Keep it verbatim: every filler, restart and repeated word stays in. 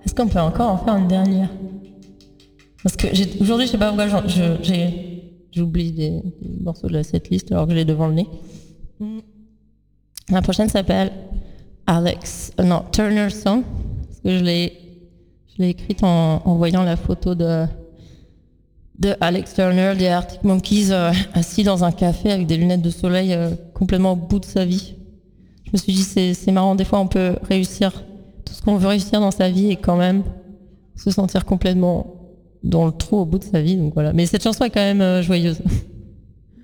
Est-ce qu'on peut encore en faire une dernière? Parce que j'ai, aujourd'hui, je sais pas pourquoi j'en- je- j'ai, j'oublie des, des morceaux de la setlist alors que je l'ai devant le nez. La prochaine s'appelle Alex, euh, non, Turner Song, parce que je l'ai, je l'ai écrite en, en voyant la photo de, de Alex Turner des Arctic Monkeys euh, assis dans un café avec des lunettes de soleil euh, complètement au bout de sa vie. Je me suis dit, c'est, c'est marrant, des fois on peut réussir tout ce qu'on veut réussir dans sa vie et quand même se sentir complètement dans le trou au bout de sa vie. Donc voilà. Mais cette chanson est quand même euh, joyeuse.